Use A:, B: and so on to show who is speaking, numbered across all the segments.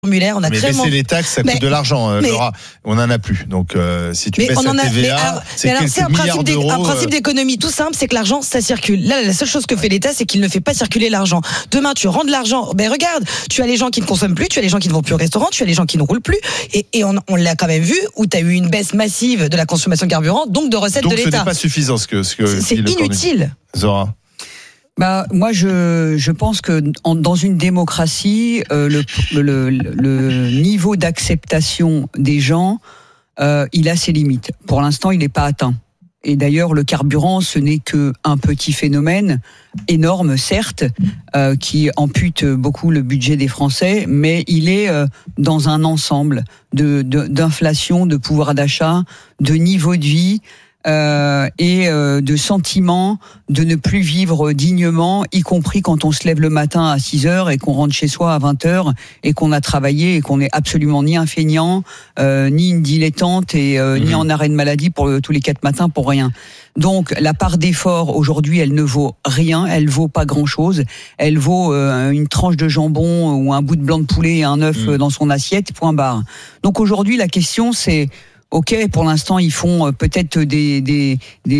A: formulaire, on a
B: mais baisser les taxes, ça coûte de l'argent, Laura. On n'en a plus. Donc, si tu baisses la TVA, c'est quelques milliards d'euros.
A: Un principe d'économie tout simple, c'est que l'argent, ça circule. Là, la seule chose que fait l'État, c'est qu'il ne fait pas circuler l'argent. Demain, tu rends de l'argent. Regarde, tu as les gens qui ne consomment plus, tu as les gens qui ne vont plus au restaurant, tu as les gens qui ne roulent plus. Et on l'a quand même vu, où tu as eu une baisse massive de la consommation de carburant, donc de recettes de l'État.
B: Donc, ce n'est pas suffisant, ce que
A: c'est inutile.
B: Zora.
C: Moi, je pense que dans une démocratie, le niveau d'acceptation des gens, il a ses limites. Pour l'instant, il n'est pas atteint. Et d'ailleurs, le carburant, ce n'est qu'un petit phénomène, énorme certes, qui ampute beaucoup le budget des Français, mais il est dans un ensemble d'inflation, de pouvoir d'achat, de niveau de vie, et de sentiment de ne plus vivre dignement, y compris quand on se lève le matin à 6h et qu'on rentre chez soi à 20h et qu'on a travaillé et qu'on n'est absolument ni un feignant, ni une dilettante et ni en arrêt de maladie pour tous les 4 matins pour rien. Donc la part d'effort aujourd'hui, elle ne vaut rien, elle vaut pas grand-chose, elle vaut une tranche de jambon ou un bout de blanc de poulet et un œuf dans son assiette, point barre. Donc aujourd'hui la question c'est OK, pour l'instant, ils font peut-être des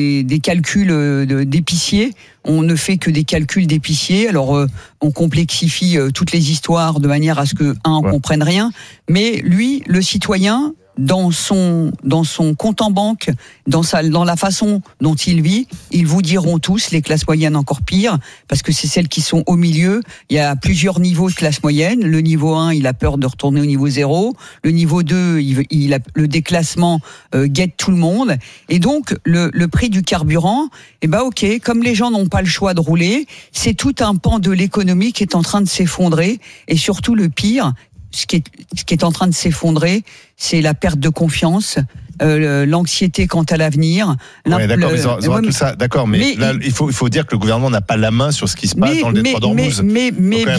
C: calculs d'épicier. On ne fait que des calculs d'épicier. Alors, on complexifie toutes les histoires de manière à ce que, on comprenne rien. Mais lui, le citoyen, dans son compte en banque, dans la façon dont il vit, ils vous diront tous, les classes moyennes encore pire, parce que c'est celles qui sont au milieu. Il y a plusieurs niveaux de classe moyenne. Le niveau 1, il a peur de retourner au niveau 0. Le niveau 2, il a le déclassement guette tout le monde. Et donc, le prix du carburant, OK, comme les gens n'ont pas le choix de rouler, c'est tout un pan de l'économie qui est en train de s'effondrer. Et surtout, le pire, ce qui est en train de s'effondrer, c'est la perte de confiance, l'anxiété quant à l'avenir.
B: Ouais, d'accord, tout ça, d'accord, mais là, il faut dire que le gouvernement n'a pas la main sur ce qui se passe dans le détroit d'Ormuz.
C: Mais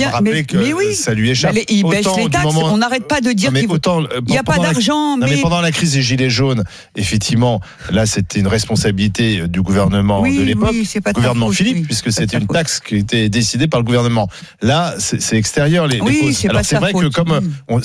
C: oui,
B: ça lui échappe.
C: Il baisse les taxes. On n'arrête pas de dire qu'il n'y a pas d'argent.
B: Mais pendant la crise des Gilets jaunes, effectivement, là, c'était une responsabilité du gouvernement de l'époque, gouvernement Philippe, puisque c'était une taxe qui était décidée par le gouvernement. Là, c'est extérieur les causes. Alors c'est vrai que comme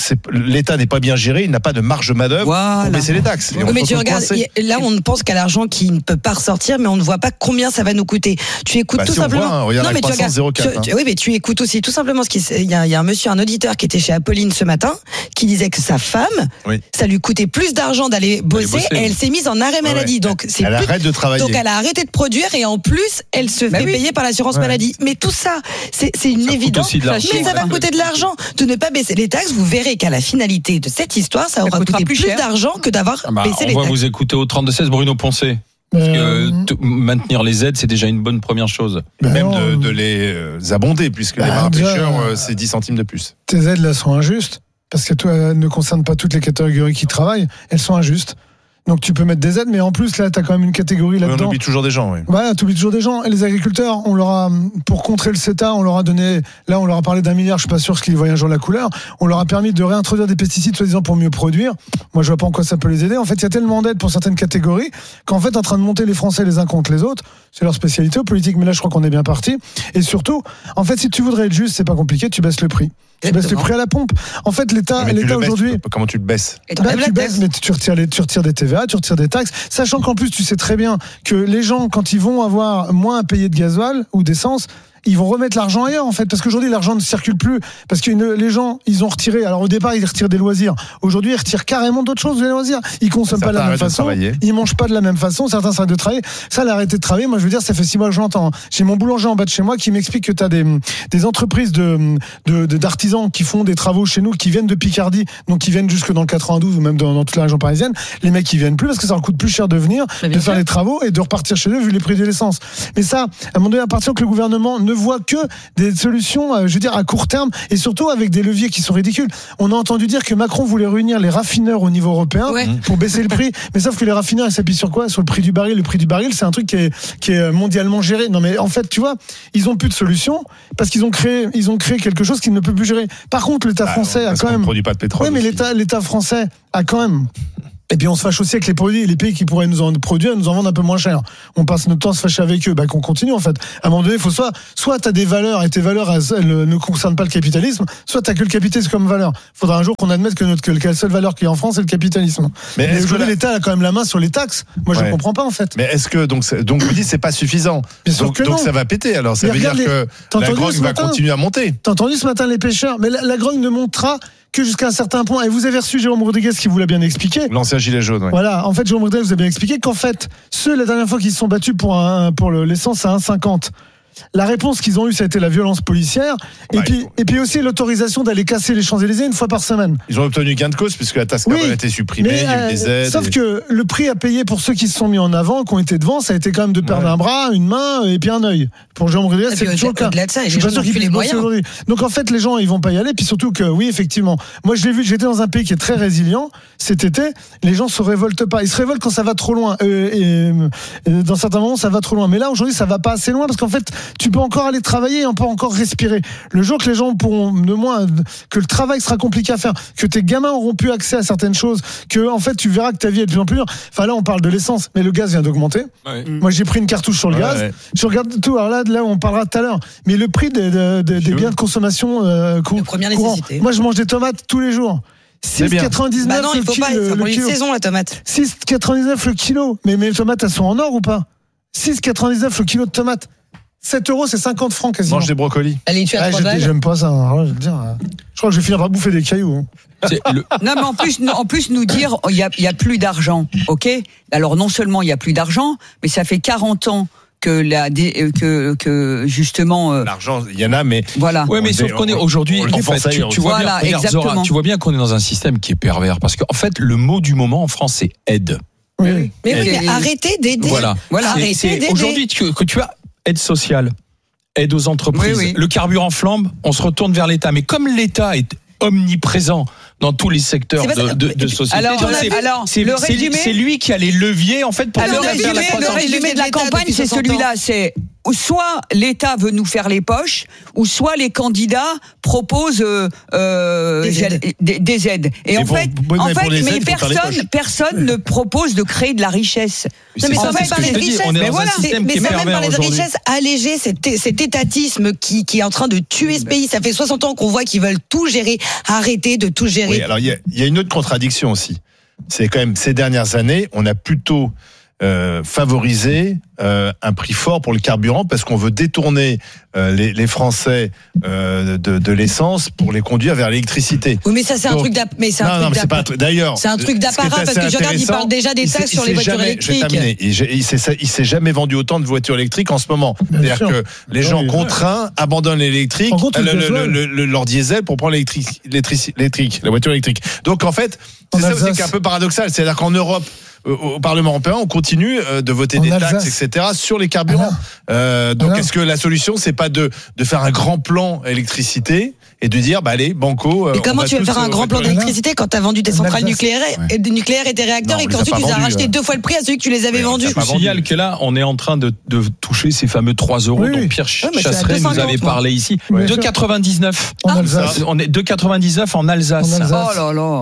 B: l'État n'est pas bien géré, il n'a pas de marge de manœuvre pour baisser les taxes.
A: Mais tu regardes, là on ne pense qu'à l'argent qui ne peut pas ressortir, mais on ne voit pas combien ça va nous coûter. Tu écoutes tout simplement.
B: Regarde la croissance 0,4.
A: Oui, mais tu écoutes aussi tout simplement il y a un monsieur, un auditeur qui était chez Apolline ce matin, qui disait que sa femme, ça lui coûtait plus d'argent d'aller bosser, et elle s'est mise en arrêt maladie. Donc
B: elle arrête de travailler.
A: Donc elle a arrêté de produire et en plus elle se fait payer par l'assurance maladie. Mais tout ça, c'est une évidence. Mais ça va coûter de l'argent de ne pas baisser les taxes. Vous verrez qu'à la finalité de cette histoire, ça aura coûté plus d'argent que d'avoir baissé les taxes.
D: On va vous écouter au 32-16, Bruno Poncet. Parce que maintenir les aides, c'est déjà une bonne première chose.
B: Même de les abonder, puisque les marins pêcheurs, c'est 10 centimes de plus.
E: Tes aides, là, sont injustes. Parce que toi, elles ne concernent pas toutes les catégories qui travaillent. Elles sont injustes. Donc tu peux mettre des aides, mais en plus là, t'as quand même une catégorie là-dedans.
B: On oublie toujours des gens, oui.
E: Voilà, t'oublies toujours des gens. Et les agriculteurs, on leur a, pour contrer le CETA, on leur a donné, là, on leur a parlé d'1 milliard. Je suis pas sûr qu'ils voient un jour la couleur. On leur a permis de réintroduire des pesticides, soi-disant pour mieux produire. Moi, je vois pas en quoi ça peut les aider. En fait, il y a tellement d'aides pour certaines catégories qu'en fait, en train de monter les Français les uns contre les autres, c'est leur spécialité politique. Mais là, je crois qu'on est bien parti. Et surtout, en fait, si tu voudrais être juste, c'est pas compliqué, tu baisses le prix. Tu baisses le prix à la pompe. En fait, l'État aujourd'hui.
B: Comment tu le baisses?
E: Tu baisses, mais tu retires des TVA, tu retires des taxes. Sachant qu'en plus, tu sais très bien que les gens, quand ils vont avoir moins à payer de gasoil ou d'essence, ils vont remettre l'argent ailleurs, en fait, parce qu'aujourd'hui l'argent ne circule plus, parce que les gens, ils ont retiré. Alors au départ, ils retirent des loisirs. Aujourd'hui, ils retirent carrément d'autres choses des loisirs. Ils consomment pas de la même façon. Ils mangent pas de la même façon. Certains s'arrêtent de travailler. Ça, l'arrêter de travailler. Moi, je veux dire, ça fait 6 mois que je l'entends. J'ai mon boulanger en bas de chez moi qui m'explique que t'as des entreprises d'artisans qui font des travaux chez nous, qui viennent de Picardie, donc qui viennent jusque dans le 92 ou même dans toute la région parisienne. Les mecs, ils viennent plus parce que ça leur coûte plus cher de venir, de faire les travaux et de repartir chez eux vu les prix de l'essence. Mais ça, à un moment donné, à partir que le gouvernement ne voit que des solutions, je veux dire, à court terme, et surtout avec des leviers qui sont ridicules. On a entendu dire que Macron voulait réunir les raffineurs au niveau européen pour baisser le prix, mais sauf que les raffineurs, ils s'appuient sur quoi? Sur le prix du baril. Le prix du baril, c'est un truc qui est mondialement géré. Non, mais en fait, tu vois, ils ont plus de solution parce qu'ils ont créé quelque chose qu'ils ne peuvent plus gérer. Par contre, l'État français a quand même.
B: On produit pas de pétrole.
E: Oui, mais l'État français a quand même Et puis on se fâche aussi avec les produits, les pays qui pourraient nous en produire, nous en vendent un peu moins cher. On passe notre temps à se fâcher avec eux, qu'on continue en fait. À un moment donné, il faut soit t'as des valeurs et tes valeurs elles ne concernent pas le capitalisme, soit t'as que le capitalisme comme valeur. Faudra un jour qu'on admette que la seule valeur qu'il y a en France c'est le capitalisme. Mais aujourd'hui l'État a quand même la main sur les taxes. Moi je ne comprends pas en fait.
B: Mais est-ce que donc vous dites c'est pas suffisant? Donc ça va péter alors. Ça veut dire que la grogne va continuer à monter.
E: T'as entendu ce matin les pêcheurs? Mais la grogne ne montera que jusqu'à un certain point. Et vous avez reçu Jérôme Rodriguez qui vous l'a bien expliqué.
B: L'ancien gilet jaune. Ouais.
E: Voilà. En fait, Jérôme Rodriguez vous a bien expliqué qu'en fait, la dernière fois qu'ils se sont battus pour l'essence à 1,50. La réponse qu'ils ont eue, ça a été la violence policière. Et puis aussi l'autorisation d'aller casser les Champs-Élysées une fois par semaine.
B: Ils ont obtenu gain de cause puisque la taxe carbone a été supprimée, il y a eu des aides.
E: Sauf que le prix à payer pour ceux qui se sont mis en avant, qui ont été devant, ça a été quand même de perdre un bras, une main et puis un œil. Pour Jérôme Rodriguez, c'est toujours le cas. Je suis pas sûr qu'il puisse bosser aujourd'hui. Donc en fait, les gens, ils vont pas y aller. Puis surtout que, oui, effectivement, moi je l'ai vu, j'étais dans un pays qui est très résilient. Cet été, les gens se révoltent pas. Ils se révoltent quand ça va trop loin. Et dans certains moments, ça va trop loin. Mais là, aujourd'hui, ça va pas assez loin parce qu'en fait, tu peux encore aller travailler, on peut encore respirer. Le jour que les gens pourront, que le travail sera compliqué à faire, que tes gamins auront plus accès à certaines choses, que en fait tu verras que ta vie est de plus en plus dure. Enfin là on parle de l'essence, mais le gaz vient d'augmenter. Ouais. Moi j'ai pris une cartouche sur le gaz. Ouais. Je regarde tout. Alors là on parlera tout à l'heure. Mais le prix des biens de consommation
A: première nécessité.
E: Moi je mange des tomates tous les jours. 6,99
A: non, il faut pas, ça prend une saison la tomate.
E: 6,99 le kilo. Mais les tomates elles sont en or ou pas? 6,99 le kilo de tomates. 7 €, c'est 50 francs quasiment.
B: Mange des brocolis.
A: Allez, tu as 3 balles.
E: J'aime pas ça. Alors, je crois que je vais finir par bouffer des cailloux.
C: Non, mais en plus nous dire, il y a plus d'argent, ok? Alors non seulement il y a plus d'argent, mais ça fait 40 ans que justement
B: l'argent il y en a mais
C: voilà.
D: Ouais, mais sauf qu'on est aujourd'hui en fait, tu vois bien, regarde Zora, tu vois bien qu'on est dans un système qui est pervers parce qu'en fait le mot du moment en France c'est aide.
A: Oui. Mais arrêtez d'aider.
D: Voilà.
A: Arrêtez d'aider.
D: Aujourd'hui que tu as aide sociale, aide aux entreprises, le carburant flambe, on se retourne vers l'État. Mais comme l'État est omniprésent dans tous les secteurs de société, c'est lui qui a les leviers en fait pour
C: faire la croissance. Le résumé de la campagne, c'est celui-là, c'est soit l'État veut nous faire les poches, ou soit les candidats proposent des aides. Et en fait, personne ne propose de créer de la richesse.
A: Non, mais ça va parler de richesse.
D: Mais voilà,
A: mais ça va parler de richesse, alléger cet étatisme qui est en train de tuer ce pays. Ça fait 60 ans qu'on voit qu'ils veulent tout gérer, arrêter de tout gérer.
B: Oui, alors il y a une autre contradiction aussi. C'est quand même ces dernières années, on a plutôt favoriser un prix fort pour le carburant parce qu'on veut détourner les Français de l'essence pour les conduire vers l'électricité.
A: Oui, mais ça c'est un truc d'apparat.
B: D'ailleurs,
A: c'est un truc d'apparat parce que je regarde, il parle déjà des taxes sur les voitures électriques.
B: Il s'est jamais vendu autant de voitures électriques en ce moment. C'est-à-dire que les gens contraints abandonnent l'électrique, leur diesel pour prendre l'électrique, la voiture électrique. Donc en fait, c'est ça aussi qui est un peu paradoxal. C'est-à-dire qu'en Europe, au Parlement européen, on continue de voter des taxes, etc., sur les carburants. Donc, est-ce que la solution, c'est pas de faire un grand plan électricité et de dire, allez, banco.
A: Mais comment tu veux faire un grand plan d'électricité quand t'as vendu tes centrales nucléaires et tes réacteurs et qu'ensuite tu les as rachetés 2 fois le prix à celui que tu les avais vendus?
D: Je vous signale que là, on est en train de toucher ces fameux 3 € dont Pierre Chasseret nous avait parlé ici. 2,99
E: en Alsace.
D: On est 2,99 en Alsace.
C: Oh là là.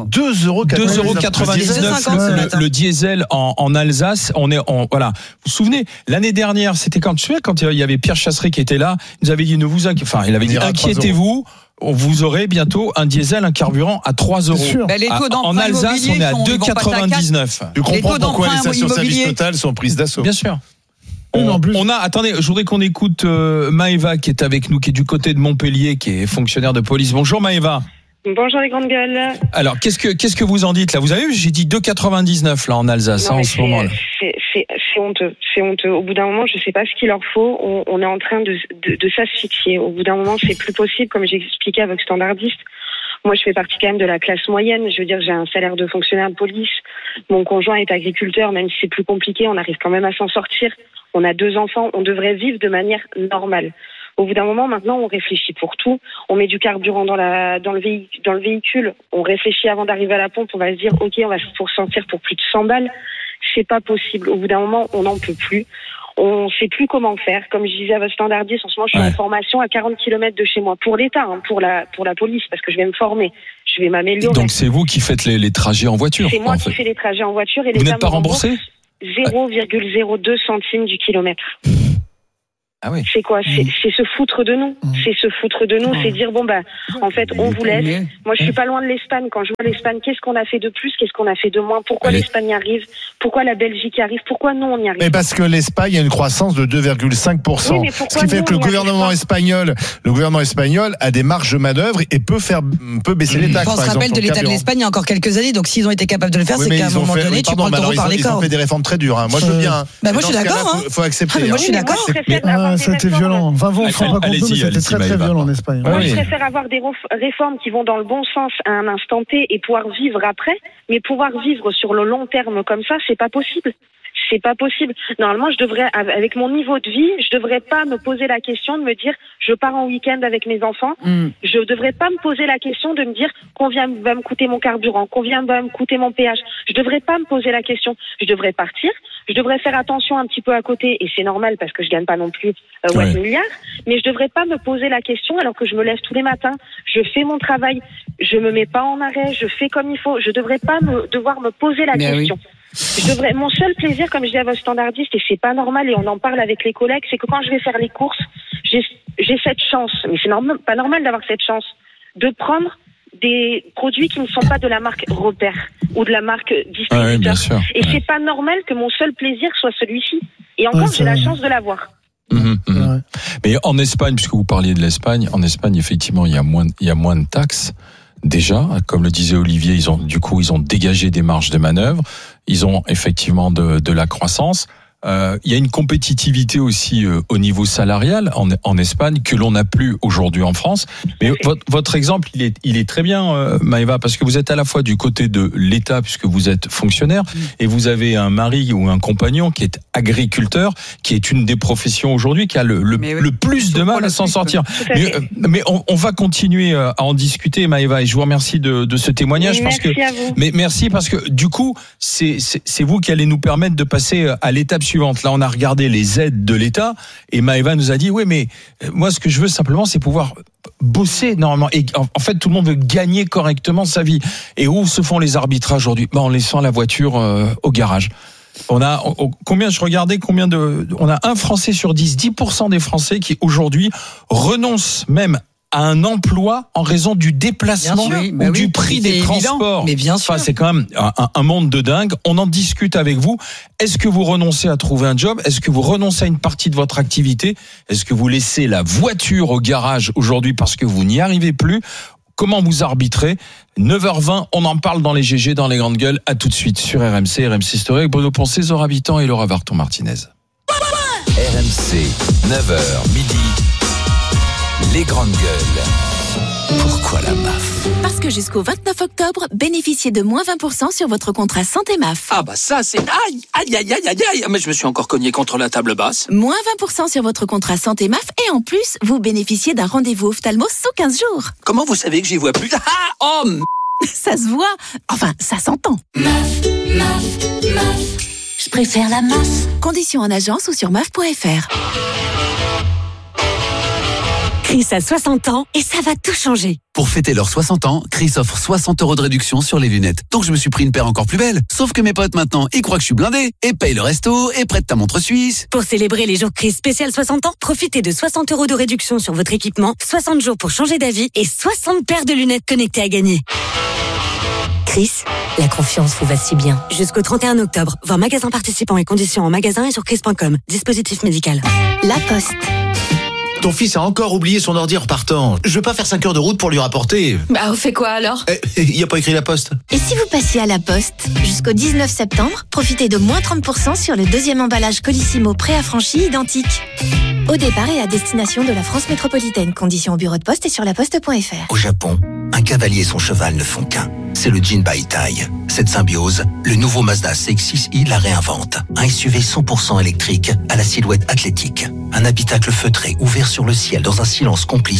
D: 2,99 le diesel en Alsace. Voilà. Vous vous souvenez, l'année dernière, c'était quand il y avait Pierre Chasseret qui était là, il nous avait dit il avait dit inquiétez-vous, vous aurez bientôt un diesel, un carburant à 3 €.
C: Les taux
D: en Alsace, on est à 2,99.
B: Tu comprends pourquoi les stations-service Total sont prises d'assaut.
D: Bien sûr. Attendez, je voudrais qu'on écoute Maëva qui est avec nous, qui est du côté de Montpellier, qui est fonctionnaire de police. Bonjour Maëva.
F: Bonjour les grandes gueules.
D: Alors, qu'est-ce que vous en dites là? Vous avez vu, j'ai dit 2,99 là en Alsace en ce moment-là.
F: C'est honteux. C'est honteux. Au bout d'un moment, je sais pas ce qu'il leur faut. On est en train de s'asphyxier. Au bout d'un moment, c'est plus possible, comme j'ai expliqué avec Standardiste. Moi, je fais partie quand même de la classe moyenne. Je veux dire, j'ai un salaire de fonctionnaire de police. Mon conjoint est agriculteur, même si c'est plus compliqué, on arrive quand même à s'en sortir. On a 2 enfants. On devrait vivre de manière normale. Au bout d'un moment, maintenant, on réfléchit pour tout. On met du carburant dans le véhicule. On réfléchit avant d'arriver à la pompe. On va se dire, OK, on va se sortir pour plus de 100 balles. C'est pas possible. Au bout d'un moment, on n'en peut plus. On sait plus comment faire. Comme je disais à votre standardiste, en ce moment, je suis en formation à 40 km de chez moi. Pour l'État, pour la police, parce que je vais me former. Je vais m'améliorer.
D: Donc, c'est vous qui faites les trajets en voiture?
F: C'est moi qui fais les trajets en voiture. Et
D: vous n'êtes pas remboursé?
F: 0,02 centimes du kilomètre.
D: Ah oui.
F: C'est quoi? C'est se foutre de nous. C'est se foutre de nous. C'est dire, en fait, on vous laisse. Moi, je suis pas loin de l'Espagne. Quand je vois l'Espagne, qu'est-ce qu'on a fait de plus? Qu'est-ce qu'on a fait de moins? Pourquoi l'Espagne y arrive? Pourquoi la Belgique y arrive? Pourquoi nous, on y arrive?
B: Mais parce que l'Espagne a une croissance de 2,5%.
F: Oui,
B: ce qui fait que le gouvernement espagnol a des marges de manœuvre et peut baisser les taxes.
A: On se rappelle de l'état de l'Espagne il y a encore quelques années. Donc, s'ils ont été capables de le faire, c'est qu'à un moment donné, tu prends le taureau par les cornes.
B: Ils ont fait des réformes très dures. Moi, je veux bien.
A: Moi, je suis d'accord.
B: Faut accepter.
A: Moi, je suis d'accord.
E: C'était violent. Enfin, vous, on ne se rend pas compte, mais c'était très très violent en Espagne.
F: Moi, je préfère avoir des réformes qui vont dans le bon sens à un instant T et pouvoir vivre après, mais pouvoir vivre sur le long terme comme ça, c'est pas possible. C'est pas possible. Normalement, je devrais, avec mon niveau de vie, je devrais pas me poser la question de me dire, je pars en week-end avec mes enfants. Je devrais pas me poser la question de me dire combien va me coûter mon carburant, combien va me coûter mon péage. Je devrais pas me poser la question. Je devrais partir. Je devrais faire attention un petit peu à côté, et c'est normal parce que je gagne pas non plus 8 milliards. Mais je devrais pas me poser la question alors que je me lève tous les matins. Je fais mon travail. Je me mets pas en arrêt. Je fais comme il faut. Je devrais pas devoir me poser la question. Oui. Mon seul plaisir, comme je dis à votre standardiste, et c'est pas normal, et on en parle avec les collègues, c'est que quand je vais faire les courses, j'ai cette chance, mais c'est pas normal d'avoir cette chance, de prendre des produits qui ne sont pas de la marque Repère ou de la marque distributeur. Et c'est pas normal que mon seul plaisir soit celui-ci. Et encore, j'ai la chance de l'avoir.
D: Mais en Espagne, puisque vous parliez de l'Espagne, en Espagne, effectivement, il y a moins de taxes. Déjà, comme le disait Olivier, ils ont dégagé des marges de manœuvre. Ils ont effectivement de la croissance. Il y a une compétitivité aussi au niveau salarial en Espagne que l'on n'a plus aujourd'hui en France. Mais votre exemple, il est très bien, Maëva, parce que vous êtes à la fois du côté de l'État, puisque vous êtes fonctionnaire, et vous avez un mari ou un compagnon qui est agriculteur, qui est une des professions aujourd'hui qui a le plus de mal à s'en sortir. Mais on va continuer à en discuter, Maëva, et je vous remercie de ce témoignage. Merci parce que du coup, c'est vous qui allez nous permettre de passer à l'étape suivante. Là, on a regardé les aides de l'État et Maëva nous a dit, oui, mais moi, ce que je veux simplement, c'est pouvoir bosser normalement. Et en fait, tout le monde veut gagner correctement sa vie. Et où se font les arbitrages aujourd'hui? En laissant la voiture au garage. On a un Français sur 10% des Français qui aujourd'hui renoncent même à un emploi en raison du déplacement ou du prix des transports.
A: Mais bien sûr.
D: C'est quand même un monde de dingue. On en discute avec vous. Est-ce que vous renoncez à trouver un job? Est-ce que vous renoncez à une partie de votre activité? Est-ce que vous laissez la voiture au garage aujourd'hui parce que vous n'y arrivez plus? Comment vous arbitrez? 9h20, on en parle dans les GG, dans les grandes gueules. À tout de suite sur RMC Story. Bruno Poncet, Zora Habitant et Laura Varton-Martinez.
G: RMC, 9h midi. Les grandes gueules. Pourquoi la MAF?
H: Parce que jusqu'au 29 octobre, bénéficiez de moins 20% sur votre contrat santé MAF.
I: Ah bah ça c'est... Aïe. Mais je me suis encore cogné contre la table basse.
H: Moins 20% sur votre contrat santé MAF et en plus, vous bénéficiez d'un rendez-vous ophtalmo sous 15 jours.
I: Comment vous savez que j'y vois plus?
H: Ça se voit. Enfin, ça s'entend. MAF. Je préfère la MAF. Conditions en agence ou sur MAF.fr. Chris a 60 ans et ça va tout changer.
G: Pour fêter leurs 60 ans, Chris offre 60 € de réduction sur les lunettes. Donc je me suis pris une paire encore plus belle. Sauf que mes potes maintenant, ils croient que je suis blindé et payent le resto et prêtent ta montre suisse.
H: Pour célébrer les jours Chris spécial 60 ans, profitez de 60 € de réduction sur votre équipement, 60 jours pour changer d'avis et 60 paires de lunettes connectées à gagner. Chris, la confiance vous va si bien. Jusqu'au 31 octobre, voir magasin participants et conditions en magasin et sur chris.com. Dispositif médical. La Poste.
J: Ton fils a encore oublié son ordi en repartant. Je veux pas faire 5 heures de route pour lui rapporter.
H: Bah, on fait quoi alors?
J: Il y a pas écrit La Poste.
H: Et si vous passiez à La Poste? Jusqu'au 19 septembre, profitez de moins 30% sur le deuxième emballage Colissimo préaffranchi identique. Au départ et à destination de la France métropolitaine. Conditions au bureau de poste et sur laposte.fr.
J: Au Japon, un cavalier et son cheval ne font qu'un. C'est le Jinbaitai. Cette symbiose, le nouveau Mazda CX-6i la réinvente. Un SUV 100% électrique à la silhouette athlétique. Un habitacle feutré ouvert sur le ciel dans un silence complice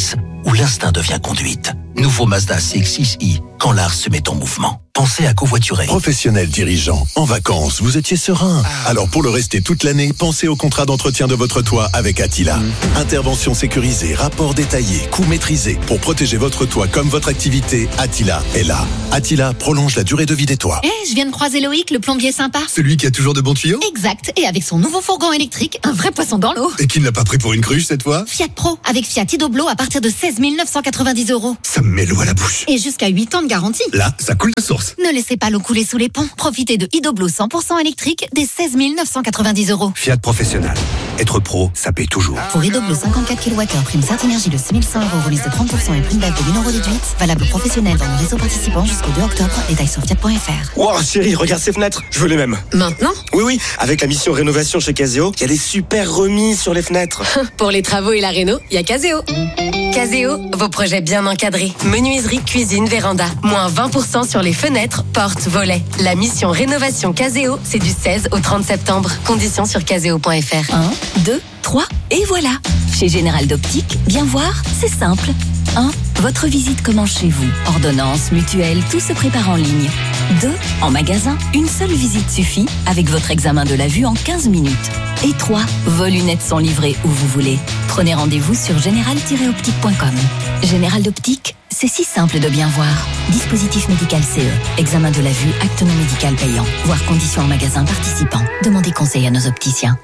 J: où l'instinct devient conduite. Nouveau Mazda CX-6i, quand l'art se met en mouvement. Pensez à covoiturer.
K: Professionnel dirigeant, en vacances, vous étiez serein. Alors pour le rester toute l'année, pensez au contrat d'entretien de votre toit avec Attila. Intervention sécurisée, rapport détaillé, coût maîtrisé. Pour protéger votre toit comme votre activité, Attila est là. Attila prolonge la durée de vie des toits.
L: Je viens de croiser Loïc, le plombier sympa.
K: Celui qui a toujours de bons tuyaux ?
L: Exact, et avec son nouveau fourgon électrique, un vrai poisson dans l'eau.
K: Et qui ne l'a pas pris pour une cruche cette fois ?
L: Fiat Pro, avec Fiat Idoblo à partir de 16 990 €.
K: Ça me met l'eau à la bouche.
L: Et jusqu'à 8 ans de garantie.
K: Là, ça coule de source.
L: Ne laissez pas l'eau couler sous les ponts. Profitez de Idoblo 100% électrique dès 16 990 €.
K: Fiat Professionnel. Être pro, ça paye toujours.
L: Pour Idoblo 54 kWh, prime Certes Énergie de 6 100 €, remise de 30% et prime back de 1 000 € déduite. Valable professionnel dans nos réseaux participants jusqu'au 2 octobre. Détails sur fiat.fr.
M: Wow, chérie, regarde ces fenêtres. Je veux les mêmes.
L: Maintenant ?
M: Oui, avec la mission rénovation chez Caseo, il y a des super remises sur les fenêtres.
L: Pour les travaux et la réno, il y a Caseo. Caseo, vos projets bien encadrés. Menuiserie, cuisine, véranda. Moins 20% sur les fenêtres, portes, volets. La mission rénovation Caseo, c'est du 16 au 30 septembre. Conditions sur caseo.fr. 1, 2, 3, et voilà. Chez Général d'Optique, bien voir, c'est simple. 1. Votre visite commence chez vous. Ordonnance, mutuelle, tout se prépare en ligne. 2. En magasin, une seule visite suffit avec votre examen de la vue en 15 minutes. Et 3. Vos lunettes sont livrées où vous voulez. Prenez rendez-vous sur général-optique.com. Général d'Optique, c'est si simple de bien voir. Dispositif médical CE. Examen de la vue, acte non médical payant. Voir conditions en magasin participant. Demandez conseil à nos opticiens.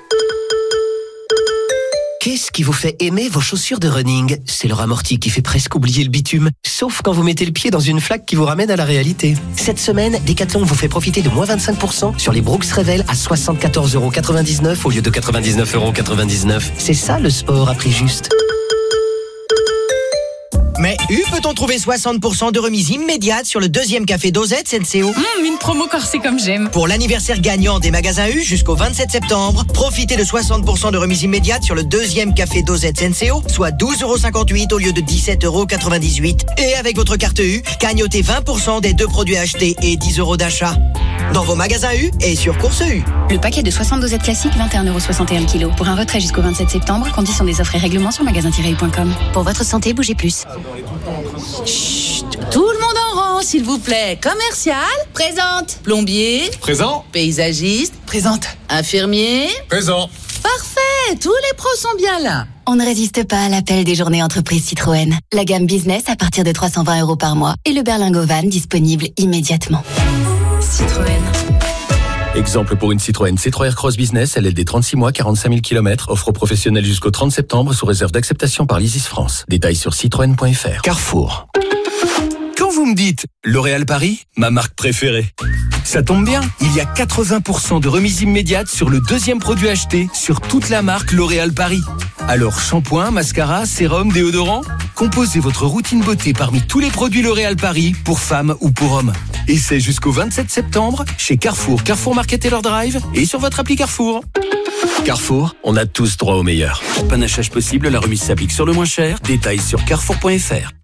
N: Qu'est-ce qui vous fait aimer vos chaussures de running ? C'est leur amorti qui fait presque oublier le bitume, sauf quand vous mettez le pied dans une flaque qui vous ramène à la réalité. Cette semaine, Decathlon vous fait profiter de moins 25% sur les Brooks Revel à 74,99 € au lieu de 99,99 €. C'est ça le sport à prix juste.
O: Mais peut-on trouver 60% de remise immédiate sur le deuxième café Dosette Senseo ?
P: Une promo corsée comme j'aime.
O: Pour l'anniversaire gagnant des magasins U jusqu'au 27 septembre, profitez de 60% de remise immédiate sur le deuxième café Dosette Senseo, soit 12,58 € au lieu de 17,98 €. Et avec votre carte U, gagnotez 20% des 2 produits achetés et 10 € d'achat. Dans vos magasins U et sur Course U.
P: Le paquet de 60 dosettes classiques, 21,61 € le kilo. Pour un retrait jusqu'au 27 septembre, conditions des offres et règlements sur magasin-u.com.
L: Pour votre santé, bougez plus.
Q: Chut, tout le monde en rang, s'il vous plaît. Commercial, présente. Plombier,
R: présent.
Q: Paysagiste, présente. Infirmier,
R: présent.
Q: Parfait, tous les pros sont bien là.
L: On ne résiste pas à l'appel des journées entreprises Citroën. La gamme business à partir de 320 € par mois et le berlingot van disponible immédiatement.
Q: Citroën.
S: Exemple pour une Citroën C3 Aircross Business, LLD 36 mois, 45 000 km, offre aux professionnels jusqu'au 30 septembre sous réserve d'acceptation par l'Isis France. Détails sur citroën.fr.
G: Carrefour. Quand vous me dites L'Oréal Paris, ma marque préférée, ça tombe bien, il y a 80% de remise immédiate sur le deuxième produit acheté sur toute la marque L'Oréal Paris. Alors shampoing, mascara, sérum, déodorant, composez votre routine beauté parmi tous les produits L'Oréal Paris pour femmes ou pour hommes. Et c'est jusqu'au 27 septembre chez Carrefour, Carrefour Market Taylor Drive et sur votre appli Carrefour. Carrefour, on a tous droit au meilleur. Panachage possible, la remise s'applique sur le moins cher. Détails sur carrefour.fr.